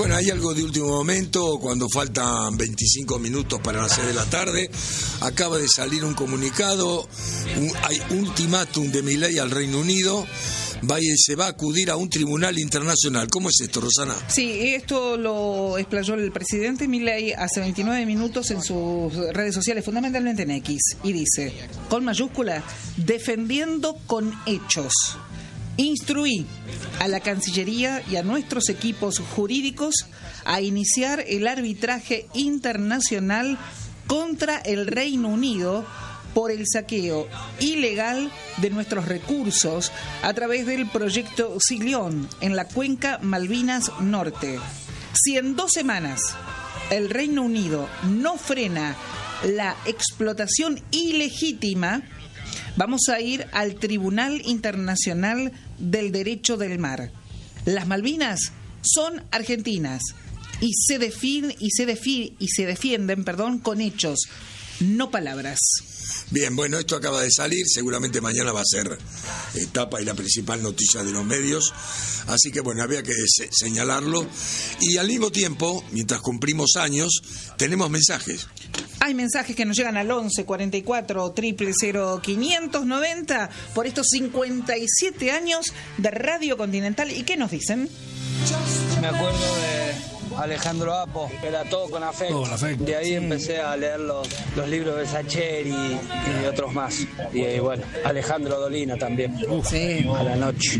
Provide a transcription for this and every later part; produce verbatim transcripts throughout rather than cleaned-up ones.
Bueno, hay algo de último momento, cuando faltan veinticinco minutos para las seis de la tarde, acaba de salir un comunicado, un, hay ultimátum de Milei al Reino Unido, va y se va a acudir a un tribunal internacional. ¿Cómo es esto, Rosana? Sí, esto lo explayó el presidente Milei hace veintinueve minutos en sus redes sociales, fundamentalmente en X, y dice, con mayúscula, defendiendo con hechos. Instruí a la Cancillería y a nuestros equipos jurídicos a iniciar el arbitraje internacional contra el Reino Unido por el saqueo ilegal de nuestros recursos a través del proyecto Silión en la cuenca Malvinas Norte. Si en dos semanas el Reino Unido no frena la explotación ilegítima, vamos a ir al Tribunal Internacional del Derecho del Mar. Las Malvinas son argentinas y se definen y se defi- y se defienden, perdón, con hechos, no palabras. Bien, bueno, esto acaba de salir, seguramente mañana va a ser etapa y la principal noticia de los medios, así que bueno, había que se- señalarlo. Y al mismo tiempo, mientras cumplimos años, tenemos mensajes. Hay mensajes que nos llegan al once cuarenta y cuatro cero cero cero quinientos noventa por estos cincuenta y siete años de Radio Continental. ¿Y qué nos dicen? Me acuerdo de Alejandro Apo, era todo con afecto. Todo con afecto. De ahí Sí. empecé a leer los, los libros de Sacheri y, y otros más. Y eh, bueno, Alejandro Dolina también. Sí. A la noche.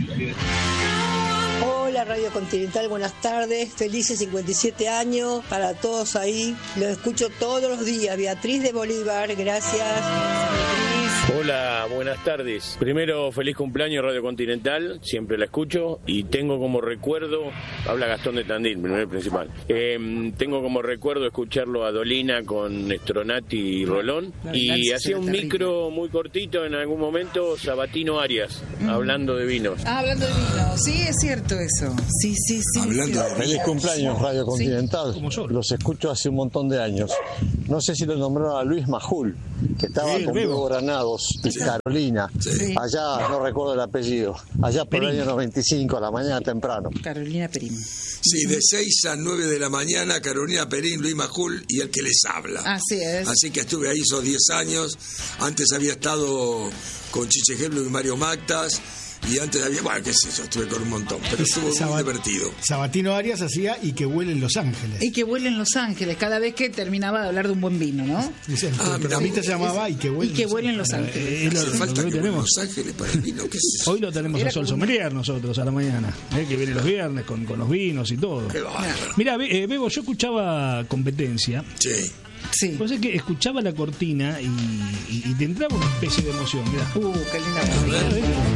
Hola Radio Continental, buenas tardes, felices cincuenta y siete años para todos ahí, los escucho todos los días, Beatriz de Bolívar, gracias. Hola, buenas tardes. Primero, feliz cumpleaños Radio Continental, siempre la escucho y tengo como recuerdo, habla Gastón de Tandil, primer principal, eh, tengo como recuerdo escucharlo a Dolina con Stronati y Rolón y hacía un micro muy cortito en algún momento, Sabatino Arias, mm. hablando de vinos. Ah, hablando de vino, sí, es cierto eso. Sí, sí, sí. Hablando sí. de Feliz cumpleaños Radio Continental. Como yo. Los escucho hace un montón de años. No sé si lo nombraron a Luis Majul, que estaba Sí, con Bebo. Bebo Granados y Sí. Carolina. Sí. Allá, no recuerdo el apellido. Allá por el Perín. año noventa y cinco, a la mañana temprano. Carolina Perín. Sí, de seis a nueve de la mañana, Carolina Perín, Luis Majul y el que les habla. Así es. Así que estuve ahí esos diez años. Antes había estado con Chiche Geblo y Mario Mactas. Y antes había, bueno, qué sé yo, estuve con un montón. Pero estuvo muy Sabat- divertido. Sabatino Arias hacía Y que huele en Los Ángeles. Y que huele en Los Ángeles, cada vez que terminaba de hablar de un buen vino, ¿no? Dice, el Ah, programita mira, se llamaba Y que huele, Y que huele en Los Ángeles. Eh, es lo- Hace lo falta que hoy que tenemos. Los Ángeles para el vino, qué sé yo. Hoy lo tenemos Era a Sol como- Sommelier nosotros a la mañana, eh, que viene los viernes con, con los vinos y todo. Qué bárbaro. Mira, Be- eh, Bebo, yo escuchaba Competencia. Sí. Sí. Vos sabés que escuchaba la cortina y, y, y te entraba una especie de emoción. Mirá. Uh, qué linda. A ver.